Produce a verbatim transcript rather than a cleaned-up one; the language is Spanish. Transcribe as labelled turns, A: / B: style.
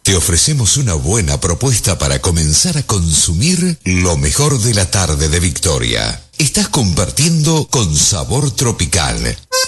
A: te ofrecemos una buena propuesta para comenzar a consumir lo mejor de la tarde de Victoria. Estás compartiendo con Sabor Tropical.